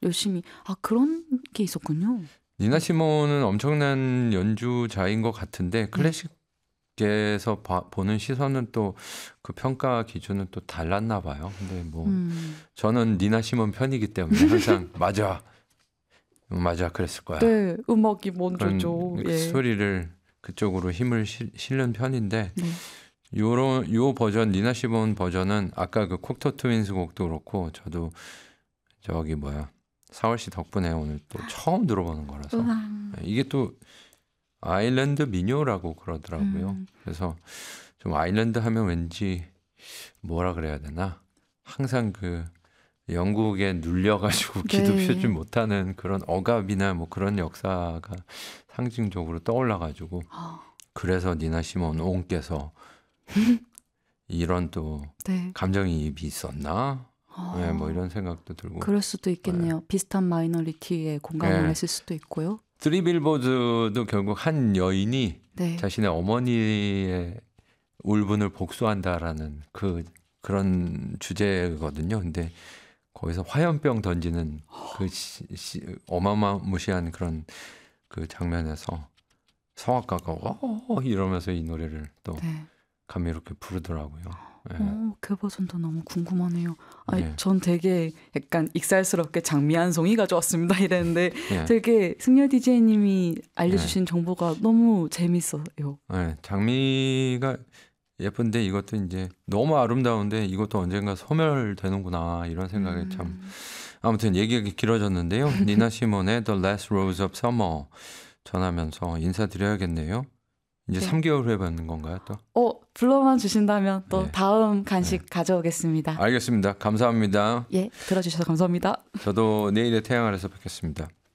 열심히 그런 게 있었군요. 니나 시몬은 엄청난 연주자인 것 같은데 클래식계에서 보는 시선은 또 그 평가 기준은 또 달랐나 봐요. 근데 뭐 저는 니나 시몬 편이기 때문에 항상 맞아 그랬을 거야. 네, 음악이 먼저죠. 그런 예. 스토리를 그쪽으로 힘을 실는 편인데 네. 요 버전 니나 시몬 버전은 아까 그 콕토 트윈스 곡도 그렇고 저도 저기 4월 씨 덕분에 오늘 또 처음 들어보는 거라서 이게 또 아일랜드 민요라고 그러더라고요. 그래서 좀 아일랜드 하면 왠지 뭐라 그래야 되나 항상 그 영국에 눌려가지고 기도 표지 못하는 그런 억압이나 뭐 그런 역사가 상징적으로 떠올라가지고 그래서 니나 시몬 옹께서 이런 또 감정이입이 있었나? 네, 뭐 이런 생각도 들고. 그럴 수도 있겠네요. 비슷한 마이너리티에 공감을 했을 수도 있고요. 쓰리 빌보드도 결국 한 여인이 자신의 어머니의 울분을 복수한다라는 그런 주제거든요. 근데 거기서 화염병 던지는 그 어마무시한 그런 그 장면에서 성악가가 이러면서 이 노래를 또 감미롭게 부르더라고요. 그 버전도 너무 궁금하네요. 전 되게 약간 익살스럽게 장미 한 송이 가져왔습니다 이랬는데 되게 승열 DJ님이 알려주신 정보가 너무 재밌어요. 장미가 예쁜데 이것도 이제 너무 아름다운데 이것도 언젠가 소멸되는구나 이런 생각에 참 아무튼 얘기가 길어졌는데요. 니나 시몬의 The Last Rose of Summer 전하면서 인사드려야겠네요. 이제 3개월 후에 뵙는 건가요 또? 불러만 주신다면 또 다음 간식 가져오겠습니다. 알겠습니다. 감사합니다. 들어주셔서 감사합니다. 저도 내일의 태양 아래서 뵙겠습니다.